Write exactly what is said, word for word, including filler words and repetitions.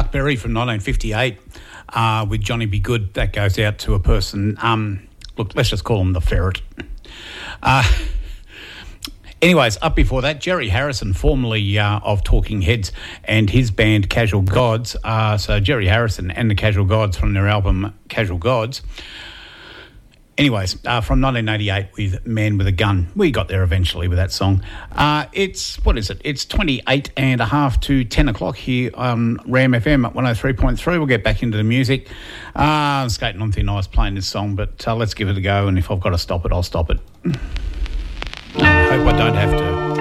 Duckberry from nineteen fifty-eight uh, with Johnny Be Good. That goes out to a person, um, look, let's just call him the Ferret. Uh, anyways, up before that, Jerry Harrison, formerly uh, of Talking Heads, and his band Casual Gods. Uh, so Jerry Harrison and the Casual Gods from their album Casual Gods. Anyways, uh, from nineteen eighty-eight with Man with a Gun. We got there eventually with that song. Uh, it's, what is it? It's twenty-eight and a half to ten o'clock here on Ram F M at one oh three point three. We'll get back into the music. Uh, I'm skating on thin ice playing this song, but uh, let's give it a go, and if I've got to stop it, I'll stop it. I hope I don't have to.